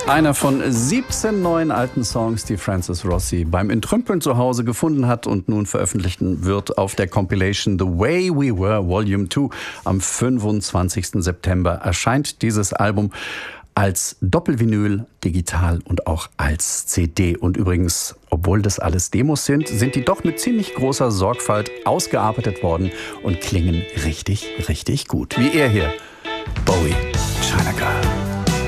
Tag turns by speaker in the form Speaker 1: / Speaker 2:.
Speaker 1: Einer von 17 neuen alten Songs, die Francis Rossi beim Entrümpeln zu Hause gefunden hat und nun veröffentlichen wird auf der Compilation The Way We Were Volume 2. Am 25. September erscheint dieses Album als Doppelvinyl, digital und auch als CD. Und übrigens, obwohl das alles Demos sind, sind die doch mit ziemlich großer Sorgfalt ausgearbeitet worden und klingen richtig, richtig gut. Wie er hier, Bowie, China Girl.